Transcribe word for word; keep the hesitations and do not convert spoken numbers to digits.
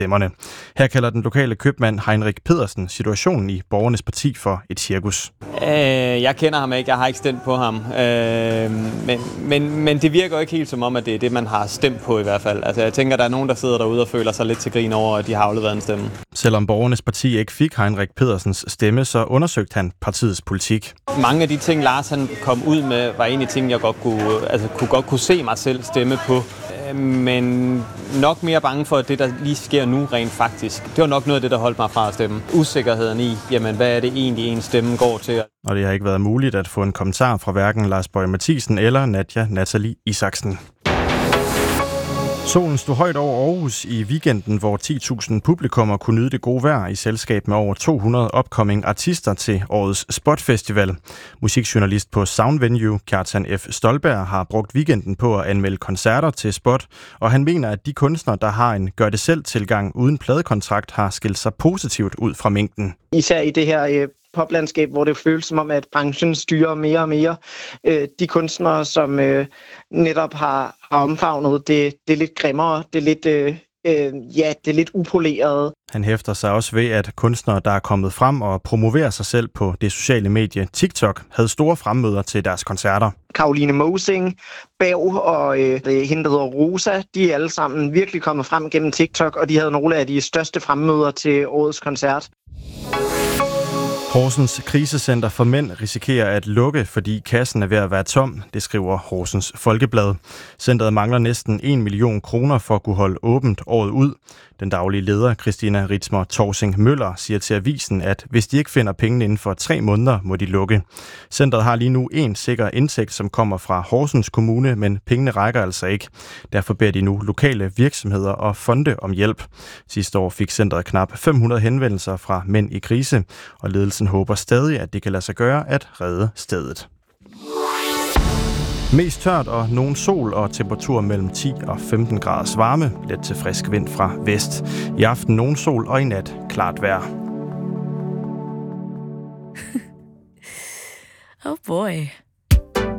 stemmerne. Her kalder den lokale købmand Heinrich Pedersen situationen i Borgernes Parti for et cirkus. Øh, jeg kender ham ikke, jeg har ikke stemt på ham, øh, men, men, men det virker jo ikke helt som om, at det er det, man har stemt på i hvert fald. Altså jeg tænker, der er nogen, der sidder derude og føler sig lidt til grin over, at de har afleveret en stemme. Selvom Borgernes Parti ikke fik Heinrich Pedersens stemme, så undersøgte han partiets politik. Mange af de ting, Lars han kom ud med, var egentlig ting, jeg godt kunne, altså, kunne godt kunne se mig selv stemme på. Men nok mere bange for, at det, der lige sker nu rent faktisk. Det var nok noget af det, der holdt mig fra at stemme. Usikkerheden i, jamen, hvad er det egentlig, en stemme går til? Og det har ikke været muligt at få en kommentar fra hverken Lars Boje Mathiesen eller Nadja Nathalie Isaksen. Solen stod højt over Aarhus i weekenden, hvor ti tusind publikummer kunne nyde det gode vejr i selskab med over to hundrede upcoming artister til årets Spot Festival. Musikjournalist på Sound Venue, Kjartan F. Stolberg, har brugt weekenden på at anmelde koncerter til Spot, og han mener, at de kunstnere, der har en gør-det-selv-tilgang uden pladekontrakt, har skilt sig positivt ud fra mængden. Især i det her øh, poplandskab, hvor det føles som om, at branchen styrer mere og mere. Øh, de kunstnere, som øh, netop har, har omfavnet, det, det er lidt grimmere, det er lidt, øh, øh, ja, det er lidt upoleret. Han hæfter sig også ved, at kunstnere, der er kommet frem og promoverer sig selv på det sociale medie TikTok, havde store fremmøder til deres koncerter. Caroline Mosing, Bav og øh, hende, der hedder Rosa, de er alle sammen virkelig kommet frem gennem TikTok, og de havde nogle af de største fremmøder til årets koncert. Horsens Krisecenter for Mænd risikerer at lukke, fordi kassen er ved at være tom, det skriver Horsens Folkeblad. Centeret mangler næsten en million kroner for at kunne holde åbent året ud. Den daglige leder, Christina Ritzmer Torsing Møller, siger til avisen, at hvis de ikke finder pengene inden for tre måneder, må de lukke. Centeret har lige nu en sikker indtægt, som kommer fra Horsens Kommune, men pengene rækker altså ikke. Derfor beder de nu lokale virksomheder og fonde om hjælp. Sidste år fik centeret knap fem hundrede henvendelser fra mænd i krise, og ledelsen håber stadig, at det kan lade sig gøre at redde stedet. Mest tørt og nogen sol og temperatur mellem ti og femten graders varme, let til frisk vind fra vest. I aften nogen sol og i nat klart vejr. Oh boy.